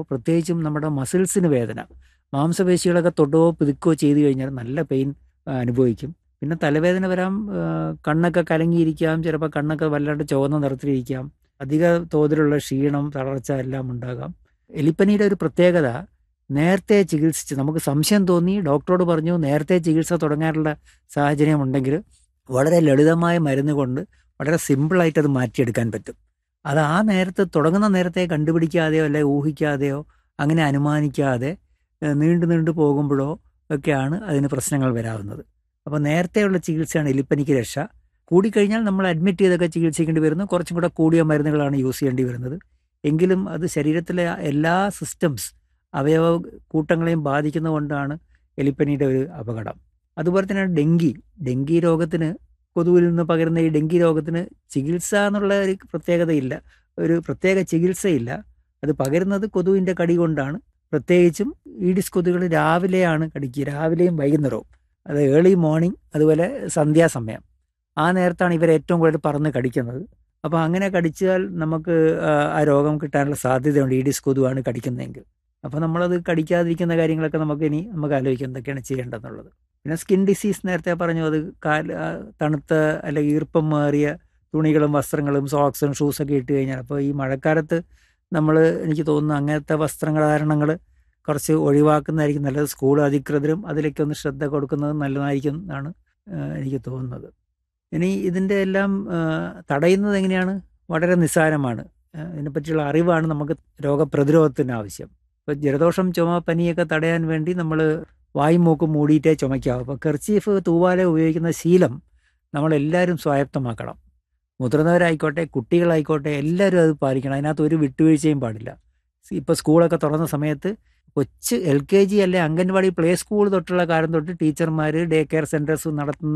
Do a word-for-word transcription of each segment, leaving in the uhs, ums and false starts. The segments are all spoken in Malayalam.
പ്രത്യേകിച്ചും നമ്മുടെ മസിൽസിന് വേദന, മാംസപേശികളൊക്കെ തൊടുകയോ പിതുക്കുകയോ ചെയ്തു കഴിഞ്ഞാൽ നല്ല പെയിൻ അനുഭവിക്കും. പിന്നെ തലവേദന വരാം, കണ്ണൊക്കെ കലങ്ങിയിരിക്കാം, ചിലപ്പോൾ കണ്ണൊക്കെ വല്ലാണ്ട് ചുവന്ന നിറത്തിലിരിക്കാം, അധിക തോതിലുള്ള ക്ഷീണം, തളർച്ച എല്ലാം ഉണ്ടാകാം. എലിപ്പനിയുടെ ഒരു പ്രത്യേകത, നേരത്തെ ചികിത്സിച്ച് നമുക്ക് സംശയം തോന്നി ഡോക്ടറോട് പറഞ്ഞു നേരത്തെ ചികിത്സ തുടങ്ങാനുള്ള സാഹചര്യം ഉണ്ടെങ്കിൽ വളരെ ലളിതമായ മരുന്ന് കൊണ്ട് വളരെ സിമ്പിളായിട്ട് അത് മാറ്റിയെടുക്കാൻ പറ്റും. അത് ആ നേരത്തെ തുടങ്ങുന്ന നേരത്തെ കണ്ടുപിടിക്കാതെയോ അല്ലെ ഊഹിക്കാതെയോ അങ്ങനെ അനുമാനിക്കാതെ നീണ്ടു നീണ്ടു പോകുമ്പോഴോ ഒക്കെയാണ് അതിന് പ്രശ്നങ്ങൾ വരാവുന്നത്. അപ്പോൾ നേരത്തെയുള്ള ചികിത്സയാണ് എലിപ്പനിക്ക് രക്ഷ. കൂടിക്കഴിഞ്ഞാൽ നമ്മൾ അഡ്മിറ്റ് ചെയ്തൊക്കെ ചികിത്സിക്കേണ്ടി വരുന്നു, കുറച്ചും കൂടെ കൂടിയ മരുന്നുകളാണ് യൂസ് ചെയ്യേണ്ടി വരുന്നത്. എങ്കിലും അത് ശരീരത്തിലെ എല്ലാ സിസ്റ്റംസ്, അവയവ കൂട്ടങ്ങളെയും ബാധിക്കുന്നതുകൊണ്ടാണ് എലിപ്പനിയുടെ ഒരു അപകടം. അതുപോലെ തന്നെയാണ് ഡെങ്കി. ഡെങ്കി രോഗത്തിന്, കൊതുവിൽ നിന്ന് പകരുന്ന ഈ ഡെങ്കി രോഗത്തിന് ചികിത്സ എന്നുള്ള ഒരു പ്രത്യേകതയില്ല, ഒരു പ്രത്യേക ചികിത്സയില്ല. അത് പകരുന്നത് കൊതുവിൻ്റെ കടി കൊണ്ടാണ്. പ്രത്യേകിച്ചും ഈഡിസ് കൊതുകുകൾ രാവിലെയാണ് കടിക്കുക, രാവിലെയും വൈകുന്നേരവും. അത് ഏർലി മോർണിംഗ്, അതുപോലെ സന്ധ്യാസമയം, ആ നേരത്താണ് ഇവർ ഏറ്റവും കൂടുതൽ പറന്ന് കടിക്കുന്നത്. അപ്പോൾ അങ്ങനെ കടിച്ചാൽ നമുക്ക് ആ രോഗം കിട്ടാനുള്ള സാധ്യതയുണ്ട്, ഈഡിസ് കൊതുവാണ് കടിക്കുന്നതെങ്കിൽ. അപ്പോൾ നമ്മളത് കടിക്കാതിരിക്കുന്ന കാര്യങ്ങളൊക്കെ നമുക്ക് ഇനി നമുക്ക് ആലോചിക്കാം എന്തൊക്കെയാണ് ചെയ്യേണ്ടതെന്നുള്ളത്. പിന്നെ സ്കിൻ ഡിസീസ് നേരത്തെ പറഞ്ഞു, അത് കാൽ തണുത്ത അല്ലെങ്കിൽ ഈർപ്പം മാറിയ തുണികളും വസ്ത്രങ്ങളും സോക്സും ഷൂസൊക്കെ ഇട്ട് കഴിഞ്ഞാൽ, അപ്പോൾ ഈ മഴക്കാലത്ത് നമ്മൾ, എനിക്ക് തോന്നുന്നു അങ്ങനത്തെ വസ്ത്രധാരണങ്ങൾ കുറച്ച് ഒഴിവാക്കുന്നതായിരിക്കും നല്ലത്. സ്കൂൾ അധികൃതരും അതിലേക്ക് ഒന്ന് ശ്രദ്ധ കൊടുക്കുന്നത് നല്ലതായിരിക്കും എന്നാണ് എനിക്ക് തോന്നുന്നത്. ഇനി ഇതിൻ്റെ എല്ലാം തടയുന്നത് എങ്ങനെയാണ്? വളരെ നിസ്സാരമാണ്. ഇതിനെപ്പറ്റിയുള്ള അറിവാണ് നമുക്ക് രോഗപ്രതിരോധത്തിന് ആവശ്യം. ഇപ്പോൾ ജലദോഷം, ചുമ, പനിയൊക്കെ തടയാൻ വേണ്ടി നമ്മൾ വായും മൂക്കും മൂടിയിട്ടേ ചുമയ്ക്കാവും. അപ്പോൾ കർച്ചീഫ്, തൂവാല ഉപയോഗിക്കുന്ന ശീലം നമ്മളെല്ലാവരും സ്വായത്തമാക്കണം. മുതിർന്നവരായിക്കോട്ടെ കുട്ടികളായിക്കോട്ടെ എല്ലാവരും അത് പാലിക്കണം. അതിനകത്ത് ഒരു വിട്ടുവീഴ്ചയും പാടില്ല. ഇപ്പോൾ സ്കൂളൊക്കെ തുറന്ന സമയത്ത് കൊച്ച് എൽ കെ ജി അല്ലെ അംഗൻവാടി, പ്ലേ സ്കൂൾ തൊട്ടുള്ള കാലം തൊട്ട് ടീച്ചർമാർ, ഡേ കെയർ സെൻറ്റേഴ്സും നടത്തുന്ന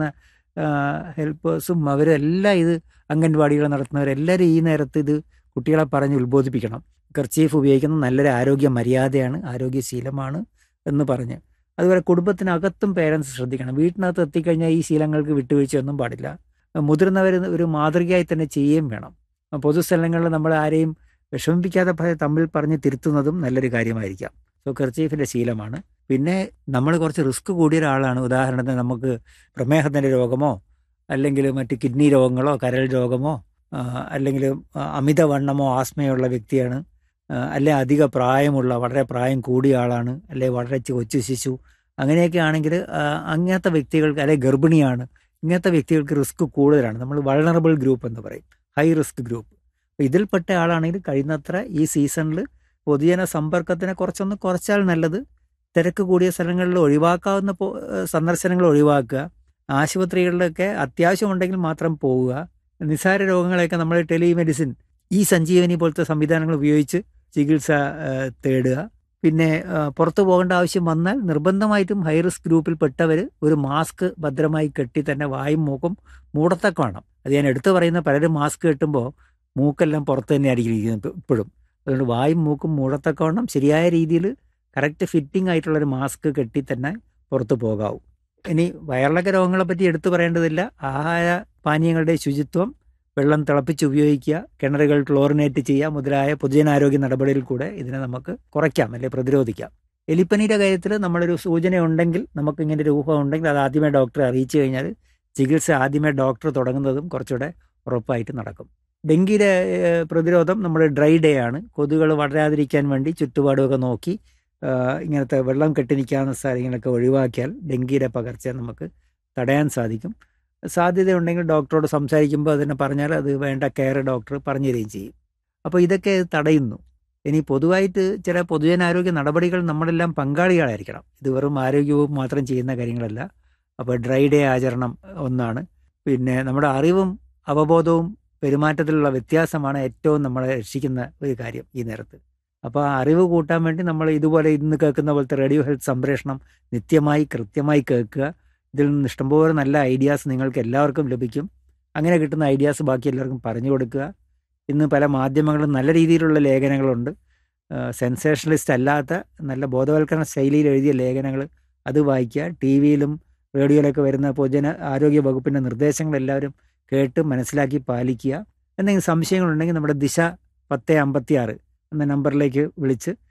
ഹെൽപ്പേഴ്സും അവരെല്ലാം, ഇത് അംഗൻവാടികൾ നടത്തുന്നവരെല്ലാവരും ഈ നേരത്ത് ഇത് കുട്ടികളെ പറഞ്ഞ് ഉത്ബോധിപ്പിക്കണം. കർച്ചീഫ് ഉപയോഗിക്കുന്നത് നല്ലൊരു ആരോഗ്യ മര്യാദയാണ്, ആരോഗ്യശീലമാണ് എന്ന് പറഞ്ഞ്. അതുപോലെ കുടുംബത്തിനകത്തും പേരൻസ് ശ്രദ്ധിക്കണം. വീട്ടിനകത്ത് എത്തിക്കഴിഞ്ഞാൽ ഈ ശീലങ്ങൾക്ക് വിട്ടുവീഴ്ചയൊന്നും പാടില്ല. മുതിർന്നവർ ഒരു മാതൃകയായി തന്നെ ചെയ്യുകയും വേണം. പൊതുസ്ഥലങ്ങളിൽ നമ്മൾ ആരെയും വിഷമിപ്പിക്കാതെ തമ്മിൽ പറഞ്ഞ് തിരുത്തുന്നതും നല്ലൊരു കാര്യമായിരിക്കാം. സോ കർച്ചീഫിൻ്റെ ശീലമാണ്. പിന്നെ നമ്മൾ കുറച്ച് റിസ്ക് കൂടിയ ഒരാളാണ്. ഉദാഹരണത്തിന് നമുക്ക് പ്രമേഹത്തിൻ്റെ രോഗമോ അല്ലെങ്കിൽ മറ്റ് കിഡ്നി രോഗങ്ങളോ കരൾ രോഗമോ അല്ലെങ്കിൽ അമിതവണ്ണമോ ആസ്മയുള്ള വ്യക്തിയാണ്, അല്ലെ അധിക പ്രായമുള്ള, വളരെ പ്രായം കൂടിയ ആളാണ്, അല്ലെ വളരെ കൊച്ചു ശിശു, അങ്ങനെയൊക്കെ ആണെങ്കിൽ അങ്ങനത്തെ വ്യക്തികൾക്ക്, അല്ലെ ഗർഭിണിയാണ്, ഇങ്ങനത്തെ വ്യക്തികൾക്ക് റിസ്ക് കൂടുതലാണ്. നമ്മൾ വൾണറബിൾ ഗ്രൂപ്പ് എന്ന് പറയും, ഹൈ റിസ്ക് ഗ്രൂപ്പ്. അപ്പോൾ ഇതിൽപ്പെട്ട ആളാണെങ്കിൽ കഴിയുന്നത്ര ഈ സീസണിൽ പൊതുജന സമ്പർക്കത്തിനെ കുറച്ചൊന്ന് കുറച്ചാൽ നല്ലത്. തിരക്ക് കൂടിയ സ്ഥലങ്ങളിൽ ഒഴിവാക്കാവുന്ന സന്ദർശനങ്ങൾ ഒഴിവാക്കുക. ആശുപത്രികളിലൊക്കെ അത്യാവശ്യമുണ്ടെങ്കിൽ മാത്രം പോവുക. നിസ്സാര രോഗങ്ങളെയൊക്കെ നമ്മൾ ടെലിമെഡിസിൻ, ഈ സഞ്ജീവനി പോലത്തെ സംവിധാനങ്ങൾ ഉപയോഗിച്ച് ചികിത്സ തേടുക. പിന്നെ പുറത്തു പോകേണ്ട ആവശ്യം വന്നാൽ നിർബന്ധമായിട്ടും ഹൈ റിസ്ക് ഗ്രൂപ്പിൽപ്പെട്ടവർ ഒരു മാസ്ക് ഭദ്രമായി കെട്ടി തന്നെ വായും മൂക്കും മൂടത്തക്ക വേണം. അത് ഞാൻ എടുത്തു പറയുന്ന, പലരും മാസ്ക് കെട്ടുമ്പോൾ മൂക്കെല്ലാം പുറത്ത് തന്നെ ആയിരിക്കും ഇരിക്കുന്നത് ഇപ്പോഴും. അതുകൊണ്ട് വായും മൂക്കും മൂടത്തക്കവണ്ണം ശരിയായ രീതിയിൽ കറക്റ്റ് ഫിറ്റിംഗ് ആയിട്ടുള്ളൊരു മാസ്ക് കെട്ടി തന്നെ പുറത്ത് പോകാവൂ. ഇനി വയറിളക്ക രോഗങ്ങളെ പറ്റി എടുത്തു പറയേണ്ടതില്ല. ആഹാര പാനീയങ്ങളുടെ ശുചിത്വം, വെള്ളം തിളപ്പിച്ച് ഉപയോഗിക്കുക, കിണറുകൾ ക്ലോറിനേറ്റ് ചെയ്യുക മുതലായ പൊതുജനാരോഗ്യ നടപടിയിൽ കൂടെ ഇതിനെ നമുക്ക് കുറയ്ക്കാം, അല്ലെങ്കിൽ പ്രതിരോധിക്കാം. എലിപ്പനിയുടെ കാര്യത്തിൽ നമ്മളൊരു സൂചന ഉണ്ടെങ്കിൽ, നമുക്ക് ഇങ്ങനെ ഒരു ഊഹം ഉണ്ടെങ്കിൽ അത് ആദ്യമേ ഡോക്ടറെ അറിയിച്ചു കഴിഞ്ഞാൽ ചികിത്സ ആദ്യമേ ഡോക്ടർ തുടങ്ങുന്നതും കുറച്ചുകൂടെ ഉറപ്പായിട്ട് നടക്കും. ഡെങ്കിയുടെ പ്രതിരോധം നമ്മൾ ഡ്രൈ ഡേ ആണ്. കൊതുകുകൾ വളരാതിരിക്കാൻ വേണ്ടി ചുറ്റുപാടുമൊക്കെ നോക്കി ഇങ്ങനത്തെ വെള്ളം കെട്ടി നിൽക്കാവുന്ന സ്ഥലങ്ങളൊക്കെ ഒഴിവാക്കിയാൽ ഡെങ്കിയുടെ പകർച്ച നമുക്ക് തടയാൻ സാധിക്കും. സാധ്യതയുണ്ടെങ്കിൽ ഡോക്ടറോട് സംസാരിക്കുമ്പോൾ അതിനെ പറഞ്ഞാൽ അത് വേണ്ട കെയർ ഡോക്ടർ പറഞ്ഞു തരികയും ചെയ്യും. അപ്പോൾ ഇതൊക്കെ തടയുന്നു. ഇനി പൊതുവായിട്ട് ചില പൊതുജനാരോഗ്യ നടപടികൾ നമ്മളെല്ലാം പങ്കാളികളായിരിക്കണം. ഇത് വെറും ആരോഗ്യവും മാത്രം ചെയ്യുന്ന കാര്യങ്ങളല്ല. അപ്പോൾ ഡ്രൈ ഡേ ആചരണം ഒന്നാണ്. പിന്നെ നമ്മുടെ അറിവും അവബോധവും പെരുമാറ്റത്തിലുള്ള വ്യത്യാസമാണ് ഏറ്റവും നമ്മളെ രക്ഷിക്കുന്ന ഒരു കാര്യം ഈ നേരത്ത്. അപ്പോൾ ആ അറിവ് കൂട്ടാൻ വേണ്ടി നമ്മൾ ഇതുപോലെ ഇന്ന് കേൾക്കുന്ന പോലത്തെ റേഡിയോ ഹെൽത്ത് സംപ്രേഷണം നിത്യമായി കൃത്യമായി കേൾക്കുക. ഇതിൽ നിന്ന് ഇഷ്ടംപോലെ നല്ല ഐഡിയാസ് നിങ്ങൾക്ക് എല്ലാവർക്കും ലഭിക്കും. അങ്ങനെ കിട്ടുന്ന ഐഡിയാസ് ബാക്കി എല്ലാവർക്കും പറഞ്ഞു കൊടുക്കുക. ഇന്ന് പല മാധ്യമങ്ങളും നല്ല രീതിയിലുള്ള ലേഖനങ്ങളുണ്ട്. സെൻസേഷണലിസ്റ്റ് അല്ലാത്ത നല്ല ബോധവൽക്കരണ ശൈലിയിൽ എഴുതിയ ലേഖനങ്ങൾ, അത് വായിക്കുക. ടി വിയിലും റേഡിയോയിലൊക്കെ വരുന്ന പൊതുജന ആരോഗ്യ വകുപ്പിൻ്റെ നിർദ്ദേശങ്ങൾ എല്ലാവരും കേട്ട് മനസ്സിലാക്കി പാലിക്കുക. എന്തെങ്കിലും സംശയങ്ങളുണ്ടെങ്കിൽ നമ്മുടെ ദിശ പത്ത് അമ്പത്തി ആറ് എന്ന നമ്പറിലേക്ക് വിളിച്ച്